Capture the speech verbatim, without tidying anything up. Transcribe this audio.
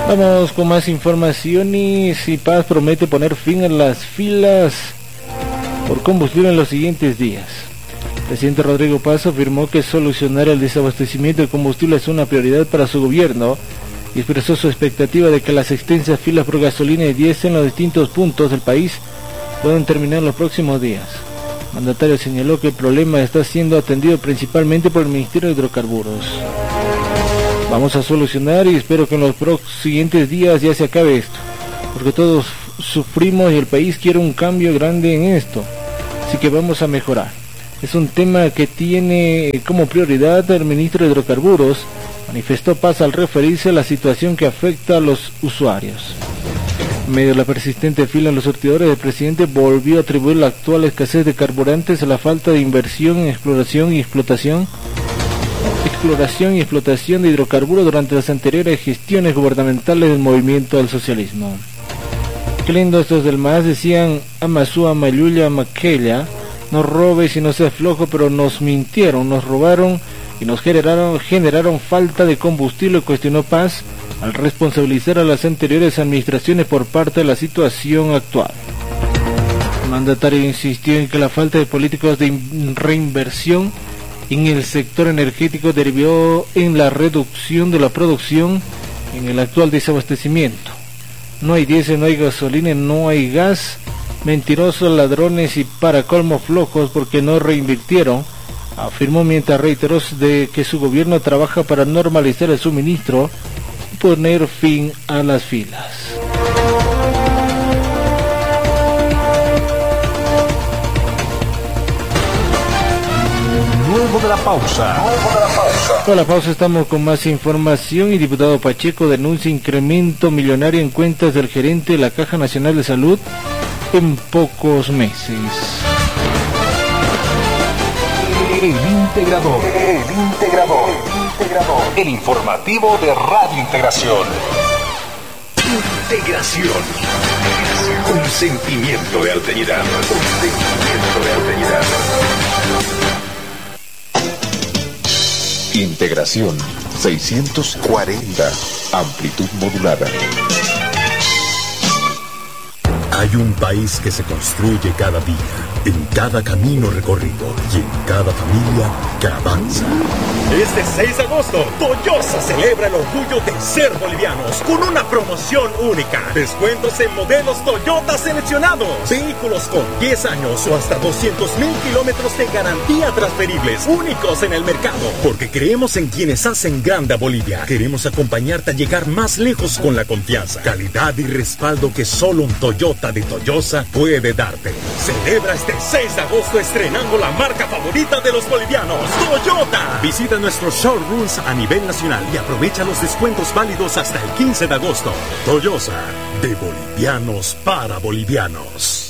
Vamos con más informaciones. Y Paz promete poner fin a las filas por combustible en los siguientes días. El presidente Rodrigo Paz afirmó que solucionar el desabastecimiento de combustible es una prioridad para su gobierno y expresó su expectativa de que las extensas filas por gasolina y diésel en los distintos puntos del país puedan terminar en los próximos días. El mandatario señaló que el problema está siendo atendido principalmente por el Ministerio de Hidrocarburos. Vamos a solucionar y espero que en los siguientes días ya se acabe esto, porque todos sufrimos y el país quiere un cambio grande en esto, así que vamos a mejorar. Es un tema que tiene como prioridad el ministro de Hidrocarburos, manifestó Paz al referirse a la situación que afecta a los usuarios. En medio de la persistente fila en los surtidores, el presidente volvió a atribuir la actual escasez de carburantes a la falta de inversión en exploración y explotación exploración y explotación de hidrocarburos durante las anteriores gestiones gubernamentales del movimiento al socialismo. Qué lindo estos del M A S, decían Amasúa Mayuya Maquella, no robes y no seas flojo, pero nos mintieron, nos robaron y nos generaron, generaron falta de combustible, cuestionó Paz al responsabilizar a las anteriores administraciones por parte de la situación actual. El mandatario insistió en que la falta de políticas de reinversión en el sector energético derivó en la reducción de la producción en el actual desabastecimiento. No hay diésel, no hay gasolina, no hay gas. Mentirosos, ladrones y para colmo flojos porque no reinvirtieron, afirmó mientras reiteró de que su gobierno trabaja para normalizar el suministro y poner fin a las filas. Luego de la pausa. Luego de la pausa. Con la pausa estamos con más información y diputado Pacheco denuncia incremento millonario en cuentas del gerente de la Caja Nacional de Salud en pocos meses. El integrador. El integrador. El integrador. El informativo de Radio Integración. Integración. Un sentimiento de alteridad. Un sentimiento de alteridad. Integración seiscientos cuarenta, amplitud modulada. Hay un país que se construye cada día, en cada camino recorrido y en cada familia que avanza. Este seis de agosto, Toyosa celebra el orgullo de ser bolivianos con una promoción única. Descuentos en modelos Toyota seleccionados. Vehículos con diez años o hasta doscientos mil kilómetros de garantía transferibles, únicos en el mercado. Porque creemos en quienes hacen grande a Bolivia. Queremos acompañarte a llegar más lejos con la confianza, calidad y respaldo que solo un Toyota de Toyosa puede darte. Celebra este seis de agosto estrenando la marca favorita de los bolivianos, Toyota. Visita nuestros showrooms a nivel nacional y aprovecha los descuentos válidos hasta el quince de agosto. Toyosa, de bolivianos para bolivianos.